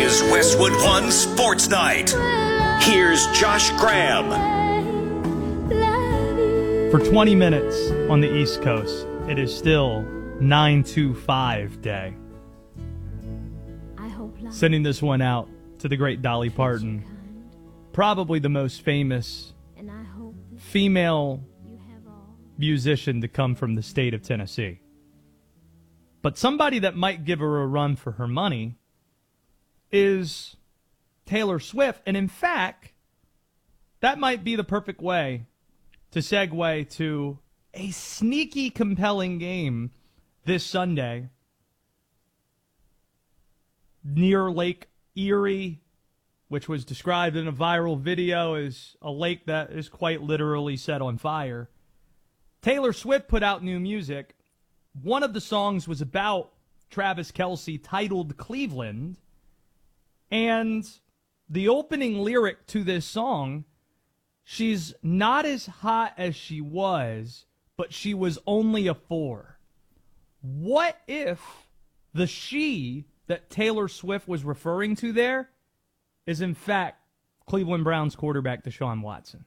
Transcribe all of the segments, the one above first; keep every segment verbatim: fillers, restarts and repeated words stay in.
is Westwood One Sports Night. Here's Josh Graham. For twenty minutes on the East Coast, it is still nine two five day. Sending this one out to the great Dolly Parton, probably the most famous female musician to come from the state of Tennessee. But somebody that might give her a run for her money is Taylor Swift. And in fact, that might be the perfect way to segue to a sneaky, compelling game this Sunday near Lake Erie, which was described in a viral video as a lake that is quite literally set on fire. Taylor Swift put out new music. One of the songs was about Travis Kelce, titled Cleveland. And the opening lyric to this song, she's not as hot as she was, but she was only a four. What if the she that Taylor Swift was referring to there is in fact Cleveland Browns quarterback Deshaun Watson?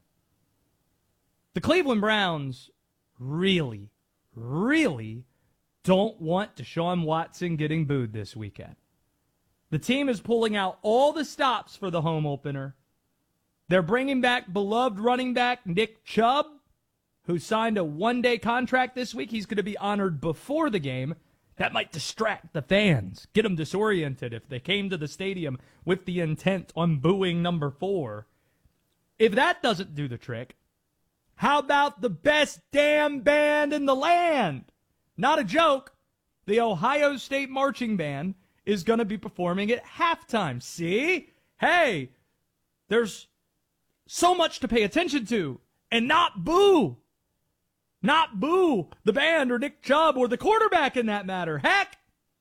The Cleveland Browns really, really don't want Deshaun Watson getting booed this weekend. The team is pulling out all the stops for the home opener. They're bringing back beloved running back Nick Chubb, who signed a one-day contract this week. He's going to be honored before the game. That might distract the fans, get them disoriented if they came to the stadium with the intent on booing number four. If that doesn't do the trick, how about the best damn band in the land? Not a joke. The Ohio State Marching Band is going to be performing at halftime. See? Hey, there's so much to pay attention to and not boo. Not boo the band or Nick Chubb or the quarterback in that matter. Heck,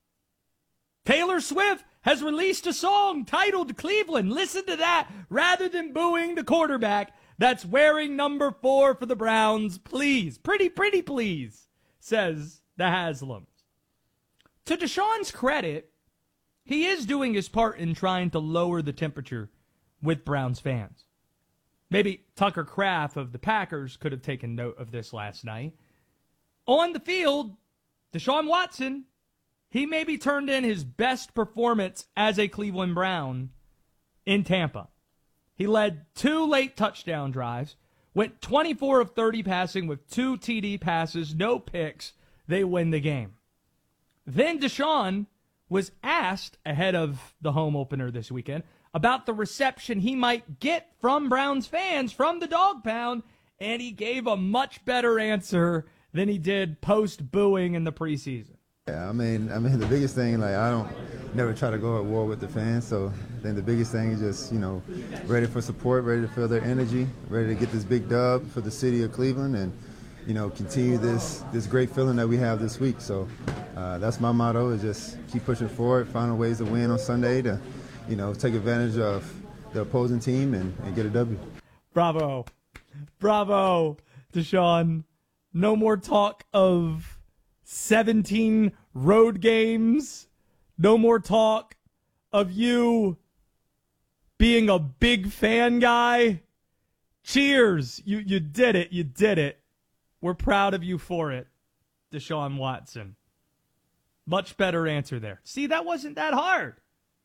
Taylor Swift has released a song titled Cleveland. Listen to that rather than booing the quarterback that's wearing number four for the Browns. Please, pretty, pretty please, says the Haslams. To Deshaun's credit, he is doing his part in trying to lower the temperature with Browns fans. Maybe Tucker Kraft of the Packers could have taken note of this last night. On the field, Deshaun Watson, he maybe turned in his best performance as a Cleveland Brown in Tampa. He led two late touchdown drives, went twenty-four of thirty passing with two T D passes, no picks. They win the game. Then Deshaun was asked ahead of the home opener this weekend about the reception he might get from Browns fans from the Dog Pound, and he gave a much better answer than he did post-booing in the preseason. Yeah, I mean, I mean, the biggest thing, like, I don't never try to go at war with the fans, so I think the biggest thing is just, you know, ready for support, ready to feel their energy, ready to get this big dub for the city of Cleveland, and, you know, continue this this great feeling that we have this week. So uh, that's my motto, is just keep pushing forward, finding ways to win on Sunday to, you know, take advantage of the opposing team and, and get a W. Bravo. Bravo, Deshaun. No more talk of seventeen road games. No more talk of you being a big fan guy. Cheers. You you did it. You did it. We're proud of you for it, Deshaun Watson. Much better answer there. See, that wasn't that hard.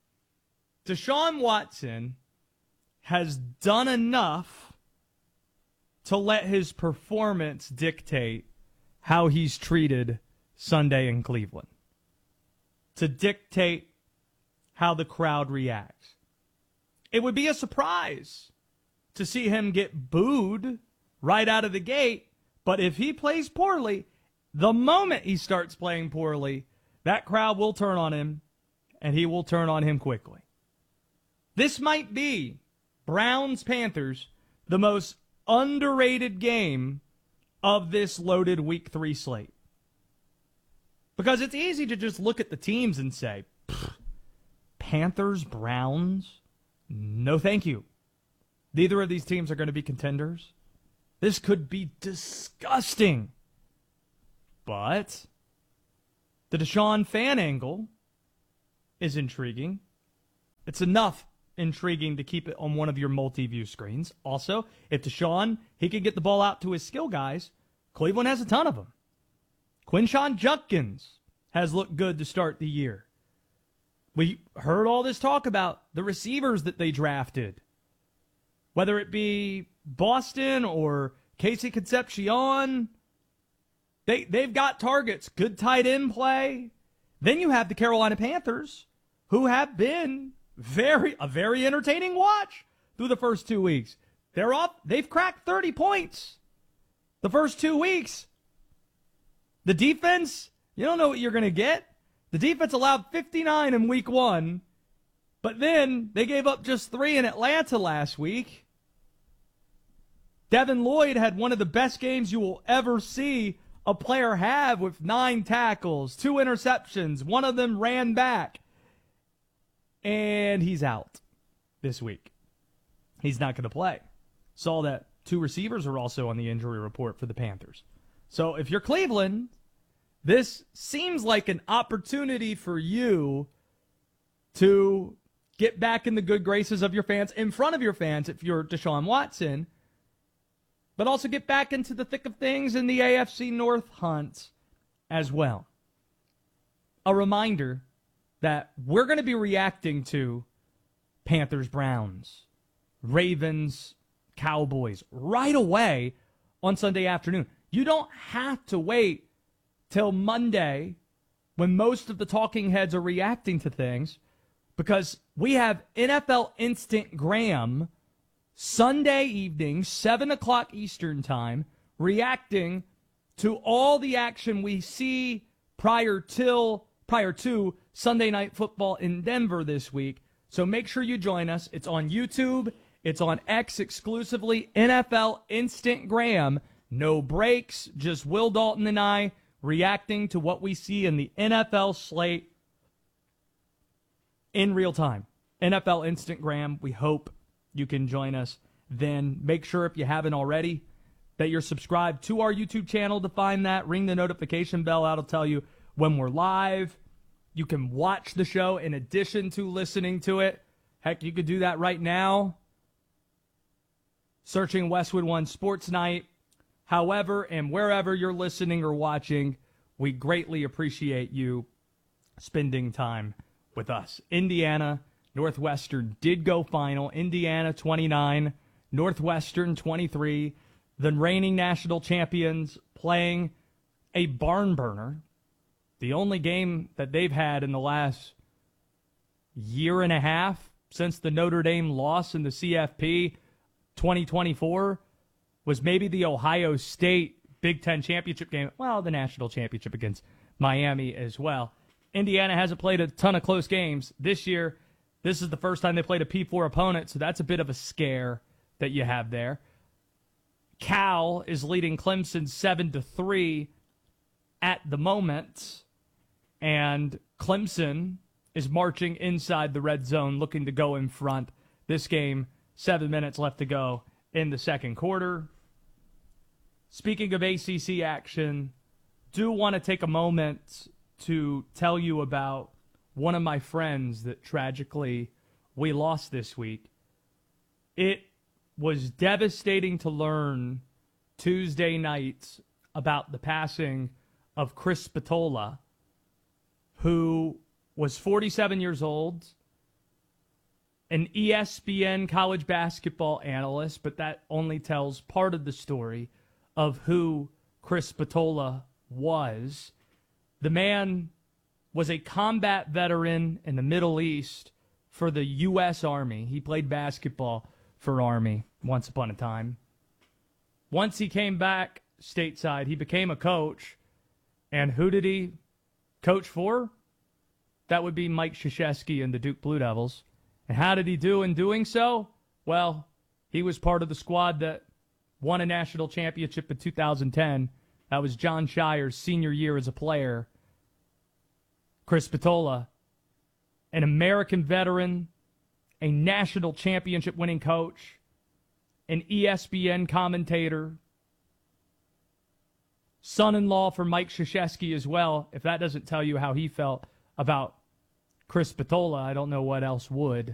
Deshaun Watson has done enough to let his performance dictate how he's treated Sunday in Cleveland, to dictate how the crowd reacts. It would be a surprise to see him get booed right out of the gate, but if he plays poorly, the moment he starts playing poorly, that crowd will turn on him, and he will turn on him quickly. This might be Browns-Panthers, the most underrated game of this loaded week three slate. Because it's easy to just look at the teams and say, Panthers, Browns, no thank you. Neither of these teams are going to be contenders. This could be disgusting. But the Deshaun fan angle is intriguing. It's enough intriguing to keep it on one of your multi-view screens. Also, if Deshaun, he can get the ball out to his skill guys, Cleveland has a ton of them. Quinshon Judkins has looked good to start the year. We heard all this talk about the receivers that they drafted. Whether it be Boston or Casey Concepcion, they, they've got targets. Good tight end play. Then you have the Carolina Panthers, who have been very a very entertaining watch through the first two weeks. They're up. They've cracked thirty points the first two weeks. The defense, you don't know what you're going to get. The defense allowed fifty-nine in week one, but then they gave up just three in Atlanta last week. Devin Lloyd had one of the best games you will ever see a player have with nine tackles, two interceptions. One of them ran back. And he's out this week. He's not going to play. Saw that two receivers are also on the injury report for the Panthers. So if you're Cleveland, this seems like an opportunity for you to get back in the good graces of your fans, in front of your fans if you're Deshaun Watson, but also get back into the thick of things in the A F C North hunt as well. A reminder that we're going to be reacting to Panthers-Browns, Ravens, Cowboys right away on Sunday afternoon. You don't have to wait till Monday when most of the talking heads are reacting to things, because we have N F L Instant Graham Sunday evening, seven o'clock Eastern time, reacting to all the action we see prior till prior to Sunday Night Football in Denver this week. So make sure you join us. It's on YouTube. It's on X exclusively. N F L Instant Graham. No breaks, just Will Dalton and I reacting to what we see in the N F L slate in real time. N F L Instant Graham. We hope you can join us then. Make sure, if you haven't already, that you're subscribed to our YouTube channel to find that. Ring the notification bell. That'll tell you when we're live. You can watch the show in addition to listening to it. Heck, you could do that right now, searching Westwood One Sports Night. However and wherever you're listening or watching, we greatly appreciate you spending time with us. Indiana, Northwestern did go final. Indiana twenty-nine, Northwestern twenty-three. The reigning national champions playing a barn burner. The only game that they've had in the last year and a half since the Notre Dame loss in the C F P twenty twenty-four was maybe the Ohio State Big Ten championship game. Well, the national championship against Miami as well. Indiana hasn't played a ton of close games this year. This is the first time they played a P four opponent, so that's a bit of a scare that you have there. Cal is leading Clemson seven to three at the moment, and Clemson is marching inside the red zone, looking to go in front. This game, seven minutes left to go in the second quarter. Speaking of A C C action, do want to take a moment to tell you about one of my friends that tragically we lost this week. It was devastating to learn Tuesday night about the passing of Chris Spatola, who was forty-seven years old, an E S P N college basketball analyst, but that only tells part of the story of who Chris Spatola was. The man was a combat veteran in the Middle East for the U S Army. He played basketball for Army once upon a time. Once he came back stateside, he became a coach. And who did he coach for? That would be Mike Krzyzewski and the Duke Blue Devils. And how did he do in doing so? Well, he was part of the squad that won a national championship in two thousand ten. That was John Shire's senior year as a player. Chris Spatola, an American veteran, a national championship winning coach, an E S P N commentator, son-in-law for Mike Krzyzewski as well. If that doesn't tell you how he felt about Chris Spatola, I don't know what else would.